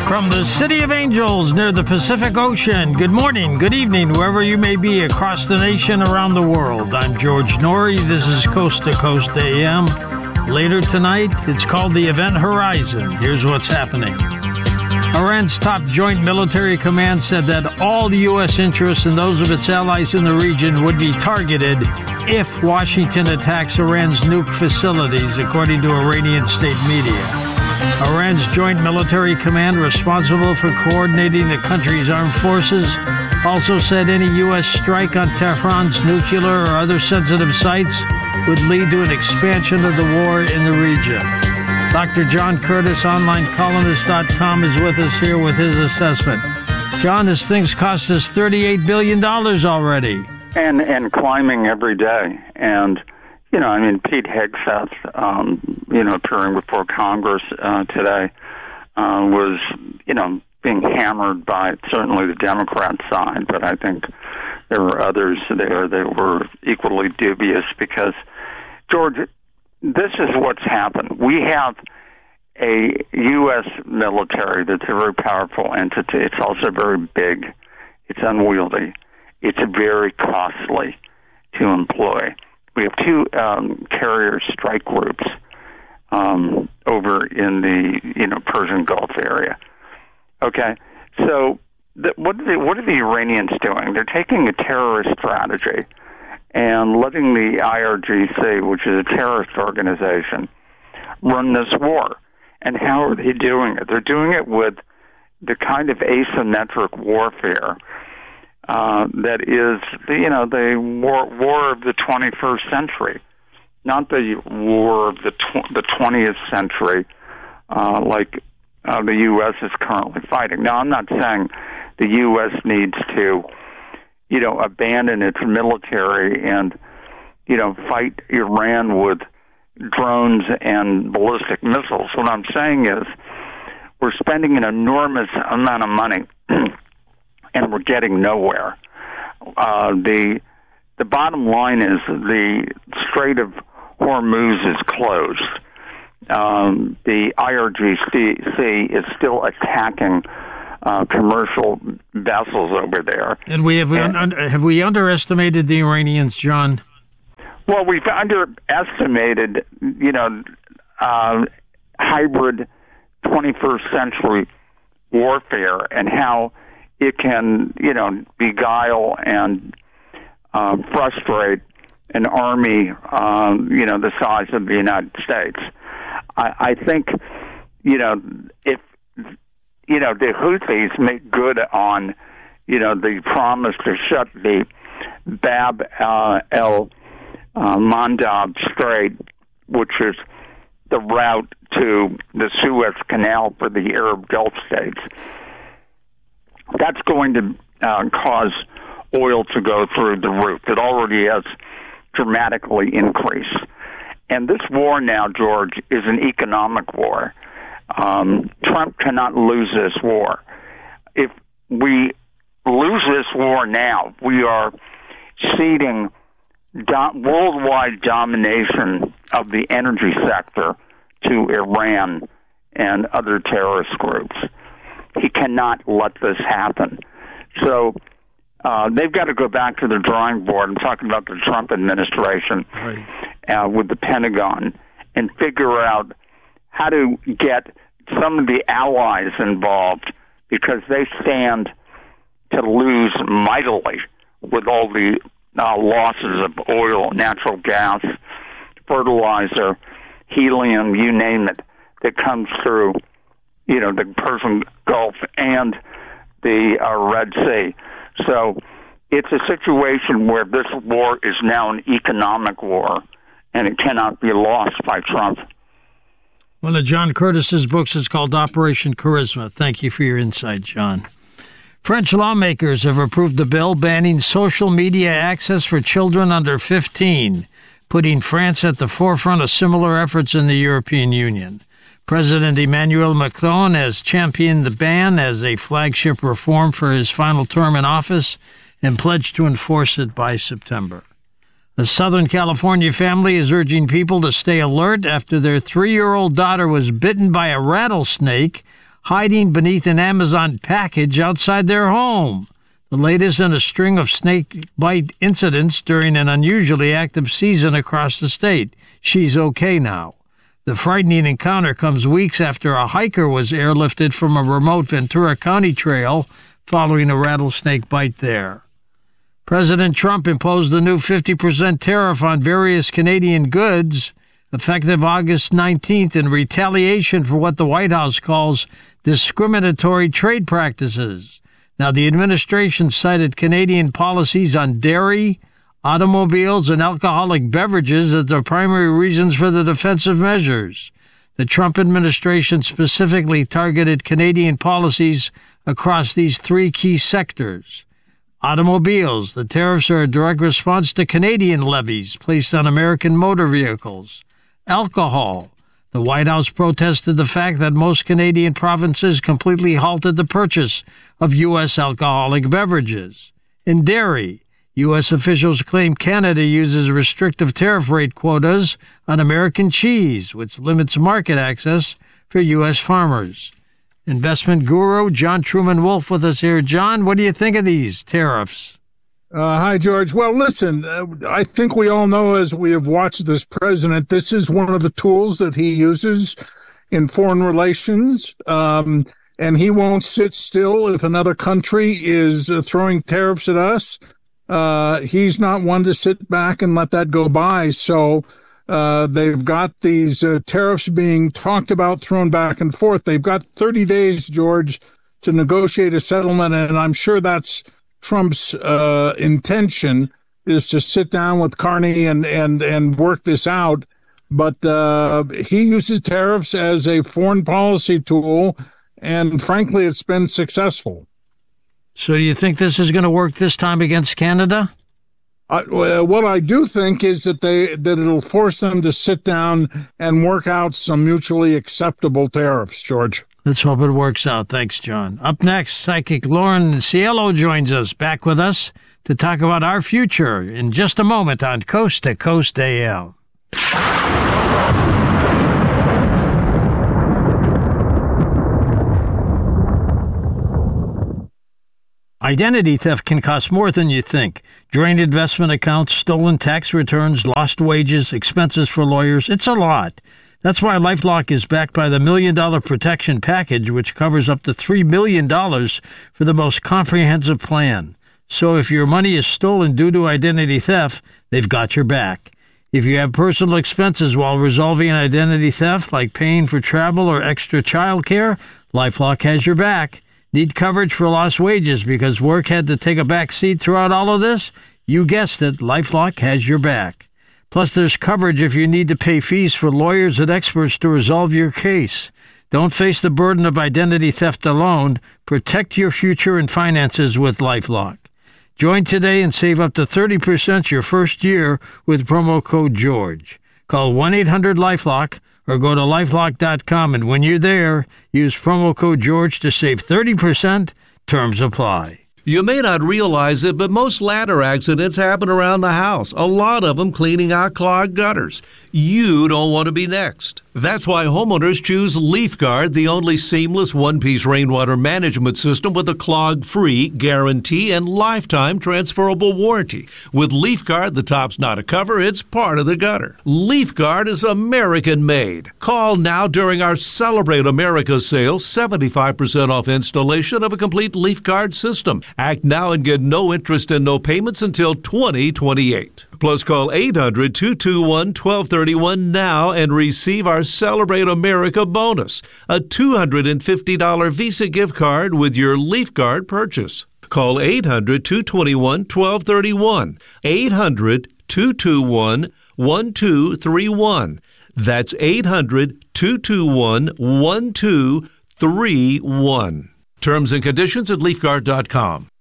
From the City of Angels near the Pacific Ocean, good morning, good evening, wherever you may be across the nation, around the world. I'm George Norrie. This is Coast to Coast AM. Later tonight, it's called the Event Horizon. Here's what's happening. Iran's top joint military command said that all the U.S. interests and those of its allies in the region would be targeted if Washington attacks Iran's nuke facilities, according to Iranian state media. Iran's joint military command, responsible for coordinating the country's armed forces, also said any U.S. strike on Tehran's nuclear or other sensitive sites would lead to an expansion of the war in the region. Dr. John Curtis, onlinecolumnist.com, is with us here with his assessment. John, this thing's cost us $38 billion already. And climbing every day. And, Pete Hegseth, appearing before Congress today, was, being hammered by certainly the Democrat side, but I think there were others there that were equally dubious because, George, this is what's happened. We have a U.S. military that's a very powerful entity. It's also very big. It's unwieldy. It's very costly to employ. We have two carrier strike groups over in the Persian Gulf area. Okay, so what are the Iranians doing? They're taking a terrorist strategy and letting the IRGC, which is a terrorist organization, run this war. And how are they doing it? They're doing it with the kind of asymmetric warfare that is, the war of the 21st century, not the war of the 20th century, like the U.S. is currently fighting. Now, I'm not saying the U.S. needs to, abandon its military and, fight Iran with drones and ballistic missiles. What I'm saying is we're spending an enormous amount of money and we're getting nowhere. The bottom line is the Strait of Hormuz is closed. The IRGC is still attacking commercial vessels over there. And have we underestimated the Iranians, John? Well, we've underestimated, hybrid 21st century warfare and how it can, beguile and frustrate an army, the size of the United States. I think, if, the Houthis make good on, the promise to shut the Bab el-Mandab Strait, which is the route to the Suez Canal for the Arab Gulf states, that's going to cause oil to go through the roof. It already has dramatically increased. And this war now, George, is an economic war. Trump cannot lose this war. If we lose this war now, we are ceding worldwide domination of the energy sector to Iran and other terrorist groups. He cannot let this happen. So they've got to go back to the drawing board. I'm talking about the Trump administration, right, with the Pentagon, and figure out how to get some of the allies involved, because they stand to lose mightily with all the losses of oil, natural gas, fertilizer, helium, you name it, that comes through, the Persian Gulf and the Red Sea. So it's a situation where this war is now an economic war, and it cannot be lost by Trump. One of John Curtis's books is called Operation Charisma. Thank you for your insight, John. French lawmakers have approved a bill banning social media access for children under 15, putting France at the forefront of similar efforts in the European Union. President Emmanuel Macron has championed the ban as a flagship reform for his final term in office and pledged to enforce it by September. A Southern California family is urging people to stay alert after their 3-year-old daughter was bitten by a rattlesnake hiding beneath an Amazon package outside their home. The latest in a string of snake bite incidents during an unusually active season across the state. She's okay now. The frightening encounter comes weeks after a hiker was airlifted from a remote Ventura County trail following a rattlesnake bite there. President Trump imposed a new 50% tariff on various Canadian goods effective August 19th in retaliation for what the White House calls discriminatory trade practices. Now, the administration cited Canadian policies on dairy, automobiles, and alcoholic beverages as the primary reasons for the defensive measures. The Trump administration specifically targeted Canadian policies across these three key sectors. Automobiles. The tariffs are a direct response to Canadian levies placed on American motor vehicles. Alcohol. The White House protested the fact that most Canadian provinces completely halted the purchase of U.S. alcoholic beverages. In dairy, U.S. officials claim Canada uses restrictive tariff rate quotas on American cheese, which limits market access for U.S. farmers. Investment guru John Truman Wolf with us here. John, what do you think of these tariffs? Hi, George. Well, listen, I think we all know as we have watched this president, this is one of the tools that he uses in foreign relations. And he won't sit still if another country is throwing tariffs at us. He's not one to sit back and let that go by. So they've got these tariffs being talked about, thrown back and forth. They've got 30 days, George, to negotiate a settlement. And I'm sure that's Trump's intention, is to sit down with Carney and work this out. But he uses tariffs as a foreign policy tool, and frankly, it's been successful. So do you think this is going to work this time against Canada? What I do think is that it'll force them to sit down and work out some mutually acceptable tariffs, George. Let's hope it works out. Thanks, John. Up next, psychic Lauren Cielo joins us, back with us to talk about our future in just a moment on Coast to Coast AM. Identity theft can cost more than you think. Drained investment accounts, stolen tax returns, lost wages, expenses for lawyers. It's a lot. That's why LifeLock is backed by the $1 Million Protection Package, which covers up to $3 million for the most comprehensive plan. So if your money is stolen due to identity theft, they've got your back. If you have personal expenses while resolving identity theft, like paying for travel or extra child care, LifeLock has your back. Need coverage for lost wages because work had to take a back seat throughout all of this? You guessed it, LifeLock has your back. Plus, there's coverage if you need to pay fees for lawyers and experts to resolve your case. Don't face the burden of identity theft alone. Protect your future and finances with LifeLock. Join today and save up to 30% your first year with promo code GEORGE. Call 1-800-LifeLock or go to LifeLock.com, and when you're there, use promo code GEORGE to save 30%. Terms apply. You may not realize it, but most ladder accidents happen around the house, a lot of them cleaning out clogged gutters. You don't want to be next. That's why homeowners choose LeafGuard, the only seamless one-piece rainwater management system with a clog-free guarantee and lifetime transferable warranty. With LeafGuard, the top's not a cover, it's part of the gutter. LeafGuard is American-made. Call now during our Celebrate America sale, 75% off installation of a complete LeafGuard system. Act now and get no interest and no payments until 2028. Plus, call 800-221-1231 now and receive our Celebrate America bonus, a $250 Visa gift card with your LeafGuard purchase. Call 800-221-1231, 800-221-1231. That's 800-221-1231. Terms and conditions at LeafGuard.com.